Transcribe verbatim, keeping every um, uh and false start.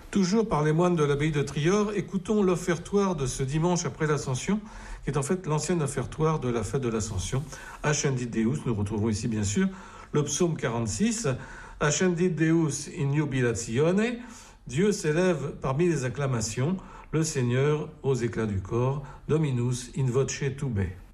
Toujours par les moines de l'abbaye de Trior, écoutons l'offertoire de ce dimanche après l'Ascension, qui est en fait l'ancien offertoire de la fête de l'Ascension. Ascendit Deus, nous retrouvons ici bien sûr le psaume quarante-six. Ascendit Deus in jubilatione, Dieu s'élève parmi les acclamations, le Seigneur aux éclats du corps, Dominus in voce tubae.